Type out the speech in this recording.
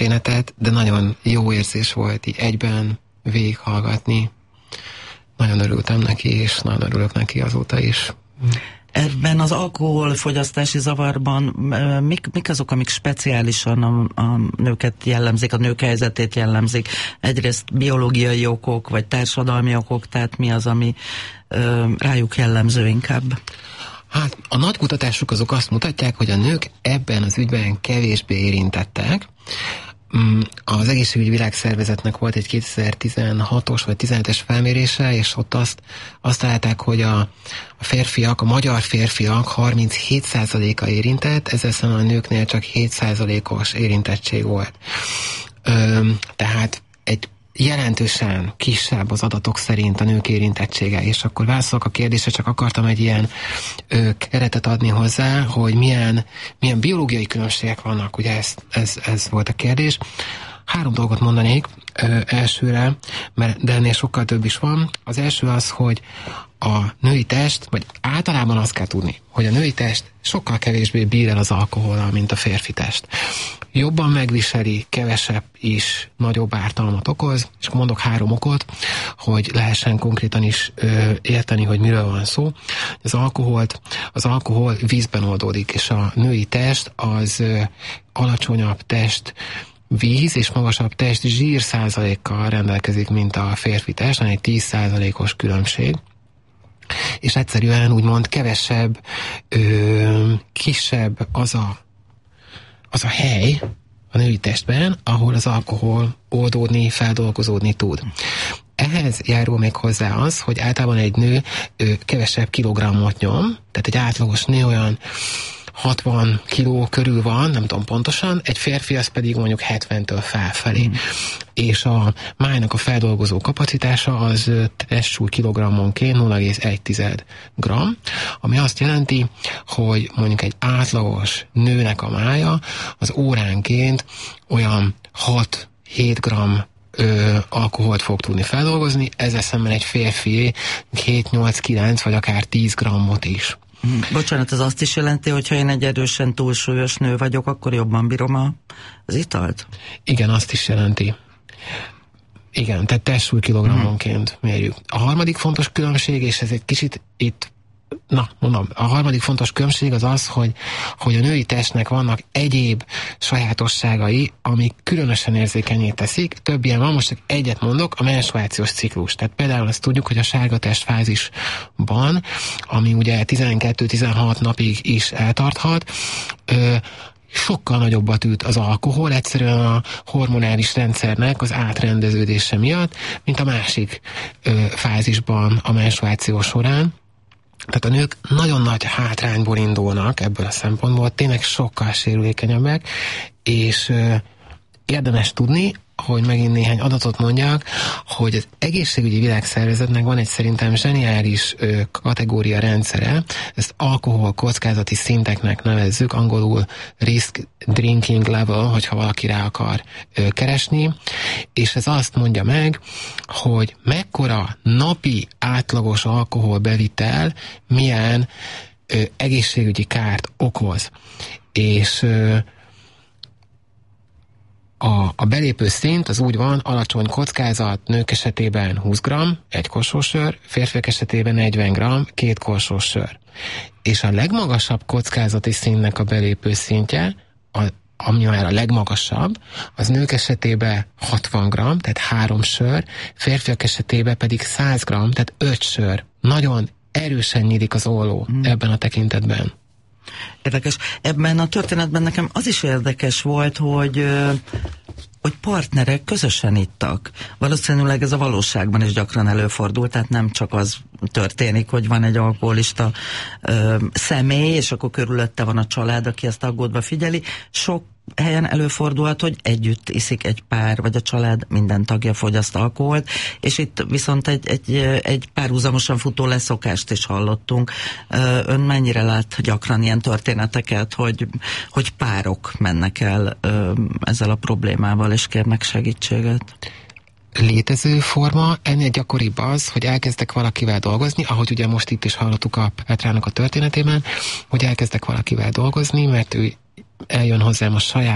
történetet, de nagyon jó érzés volt így egyben végighallgatni. Nagyon örültem neki, és nagyon örülök neki azóta is. Ebben az alkoholfogyasztási zavarban mik azok, amik speciálisan a nőket jellemzik, a nők helyzetét jellemzik? Egyrészt biológiai okok, vagy társadalmi okok, tehát mi az, ami rájuk jellemző inkább? Hát a nagy kutatások azok azt mutatják, hogy a nők ebben az ügyben kevésbé érintettek. Az Egészségügyi Világszervezetnek volt egy 2016-os vagy 17-es felmérése, és ott azt találták, hogy a férfiak, a magyar férfiak 37%-a érintett, ezzel szemben a nőknél csak 7%-os érintettség volt. Tehát egy jelentősen kisebb az adatok szerint a nők érintettsége, és akkor válaszolok a kérdésre, csak akartam egy ilyen keretet adni hozzá, hogy milyen biológiai különbségek vannak, ugye ez volt a kérdés. 3 dolgot mondanék elsőre, de ennél sokkal több is van. Az első az, hogy a női test, vagy általában azt kell tudni, hogy a női test sokkal kevésbé bír el az alkohollal, mint a férfi test. Jobban megviseli, kevesebb is nagyobb ártalmat okoz, és akkor mondok 3 okot, hogy lehessen konkrétan is érteni, hogy miről van szó. Az alkohol vízben oldódik, és a női test az alacsonyabb test víz és magasabb test zsír százalékkal rendelkezik, mint a férfi test, van egy 10%-os különbség. És egyszerűen úgymond kevesebb, kisebb az a hely a női testben, ahol az alkohol oldódni, feldolgozódni tud. Ehhez járul még hozzá az, hogy általában egy nő kevesebb kilogrammot nyom, tehát egy átlagos nő olyan 60 kiló körül van, nem tudom pontosan, egy férfi az pedig mondjuk 70-től felfelé. És a májnak a feldolgozó kapacitása az testsúly kilogrammonként 0,1 gram, ami azt jelenti, hogy mondjuk egy átlagos nőnek a mája az óránként olyan 6-7 gram alkoholt fog tudni feldolgozni, ezzel szemben egy férfié 7-8-9 vagy akár 10 grammot is. Bocsánat, ez azt is jelenti, hogy ha én egy erősen túlsúlyos nő vagyok, akkor jobban bírom az italt? Igen, azt is jelenti. Igen, tehát testsúly kilogrammonként mérjük. A harmadik fontos különbség, és ez egy kicsit itt, a harmadik fontos különbség az az, hogy a női testnek vannak egyéb sajátosságai, amik különösen érzékenyé teszik. Több ilyen van, most csak egyet mondok, a menstruációs ciklus. Tehát például azt tudjuk, hogy a sárga testfázisban, ami ugye 12-16 napig is eltarthat, sokkal nagyobbat üt az alkohol, egyszerűen a hormonális rendszernek az átrendeződése miatt, mint a másik fázisban a menstruáció során. Tehát a nők nagyon nagy hátrányból indulnak ebből a szempontból, tényleg sokkal sérülékenyebbek, és érdemes tudni, hogy megint néhány adatot mondjak, hogy az Egészségügyi Világszervezetnek van egy szerintem zseniális kategória rendszere, ezt alkohol kockázati szinteknek nevezzük, angolul risk drinking level, hogyha valaki rá akar keresni, és ez azt mondja meg, hogy mekkora napi átlagos alkoholbevitel milyen egészségügyi kárt okoz. És a belépő szint az úgy van, alacsony kockázat, nők esetében 20 g, egy korsósör, férfiak esetében 40 g, 2 korsósör. És a legmagasabb kockázati szintnek a belépő szintje, ami már a legmagasabb, az nők esetében 60 g, tehát 3 sör, férfiak esetében pedig 100 g, tehát 5 sör. Nagyon erősen nyílik az olló ebben a tekintetben. Érdekes. Ebben a történetben nekem az is érdekes volt, hogy partnerek közösen ittak. Valószínűleg ez a valóságban is gyakran előfordul, tehát nem csak az történik, hogy van egy alkoholista személy, és akkor körülötte van a család, aki ezt aggódva figyeli. Sok helyen előfordulhat, hogy együtt iszik egy pár, vagy a család minden tagja fogyaszt alkoholt, és itt viszont egy párhuzamosan futó leszokást is hallottunk. Ön mennyire lát gyakran ilyen történeteket, hogy párok mennek el ezzel a problémával, és kérnek segítséget? Létező forma, ennél gyakoribb az, hogy elkezdek valakivel dolgozni, ahogy ugye most itt is hallottuk a Petrának a történetében, hogy elkezdek valakivel dolgozni, mert ő eljön hozzám a saját